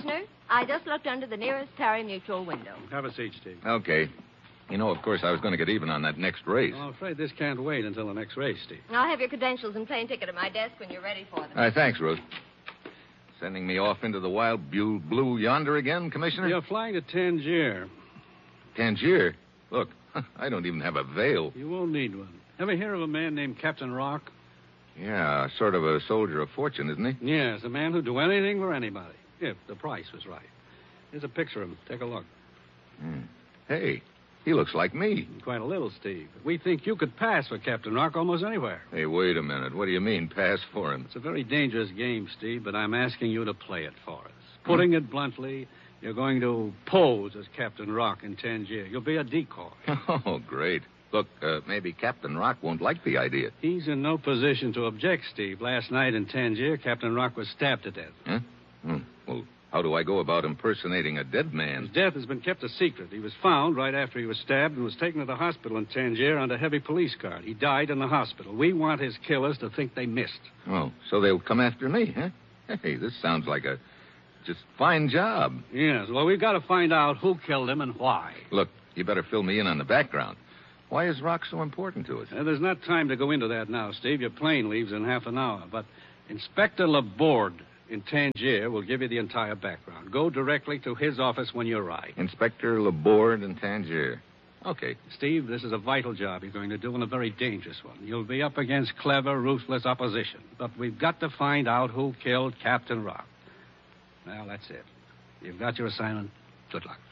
Commissioner. I just looked under the nearest Terry Mutual window. Have a seat, Steve. Okay. You know, of course, I was going to get even on that next race. I'm afraid this can't wait until the next race, Steve. I'll have your credentials and plane ticket at my desk when you're ready for them. Thanks, Ruth. Sending me off into the wild blue yonder again, Commissioner? You're flying to Tangier. Tangier? Look, I don't even have a veil. You won't need one. Ever hear of a man named Captain Rock? Yeah, sort of a soldier of fortune, isn't he? Yes, a man who'd do anything for anybody, if the price was right. Here's a picture of him. Take a look. Hey, he looks like me. Quite a little, Steve. We think you could pass for Captain Rock almost anywhere. Hey, wait a minute. What do you mean, pass for him? It's a very dangerous game, Steve, but I'm asking you to play it for us. Putting it bluntly, you're going to pose as Captain Rock in Tangier. You'll be a decoy. Oh, great. Look, maybe Captain Rock won't like the idea. He's in no position to object, Steve. Last night in Tangier, Captain Rock was stabbed to death. Huh? Well, how do I go about impersonating a dead man? His death has been kept a secret. He was found right after he was stabbed and was taken to the hospital in Tangier under heavy police guard. He died in the hospital. We want his killers to think they missed. Oh, so they'll come after me, huh? Hey, this sounds like a just fine job. Yes, well, we've got to find out who killed him and why. Look, you better fill me in on the background. Why is Rock so important to us? There's not time to go into that now, Steve. Your plane leaves in half an hour. But Inspector Laborde in Tangier will give you the entire background. Go directly to his office when you arrive. Inspector Laborde in Tangier. Okay. Steve, this is a vital job you're going to do and a very dangerous one. You'll be up against clever, ruthless opposition. But we've got to find out who killed Captain Rock. Well, that's it. You've got your assignment. Good luck.